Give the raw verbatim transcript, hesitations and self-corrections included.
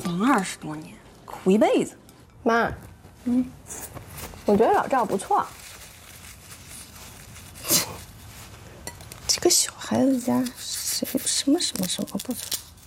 房二十多年，苦一辈子。 妈，嗯，我觉得老赵不错。 这个小孩子家谁什么什么什么不错？